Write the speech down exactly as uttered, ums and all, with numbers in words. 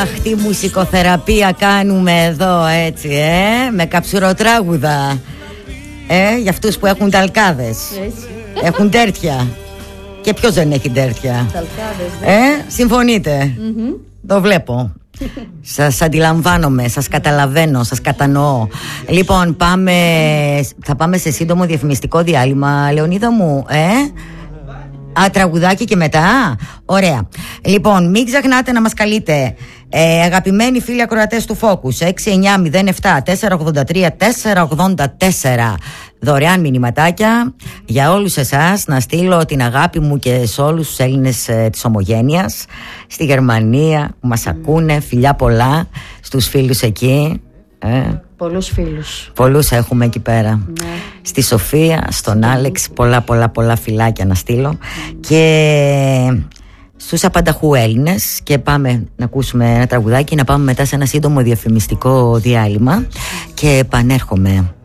Αχ, τι μουσικοθεραπεία κάνουμε εδώ, έτσι, ε, με καψουροτράγουδα. Ε, για αυτούς που έχουν ταλκάδες. Έχουν τέρτια. Και ποιος δεν έχει τέρτια? Ε, συμφωνείτε? Mm-hmm. Το βλέπω. Σας αντιλαμβάνομαι, σας καταλαβαίνω, σας κατανοώ. Λοιπόν, πάμε, θα πάμε σε σύντομο διαφημιστικό διάλειμμα, Λεωνίδα μου, ε? Α, τραγουδάκι και μετά. Ωραία. Λοιπόν, μην ξεχνάτε να μας καλείτε, ε, αγαπημένοι φίλοι ακροατές του Focus, έξι εννιά μηδέν επτά τέσσερα ογδόντα τρία τέσσερα ογδόντα τέσσερα. Δωρεάν μηνυματάκια για όλους εσάς, να στείλω την αγάπη μου και σε όλους τους Έλληνες ε, της Ομογένειας, στη Γερμανία που μας ακούνε. Φιλιά πολλά στους φίλους εκεί. Ε. Πολλούς φίλους. Πολλούς έχουμε εκεί πέρα. Ναι. Στη Σοφία, στον Άλεξ, πολλά πολλά πολλά φιλάκια να στείλω. Mm. Και στους απανταχού Έλληνες. Και πάμε να ακούσουμε ένα τραγουδάκι, να πάμε μετά σε ένα σύντομο διαφημιστικό διάλειμμα. Και επανέρχομαι.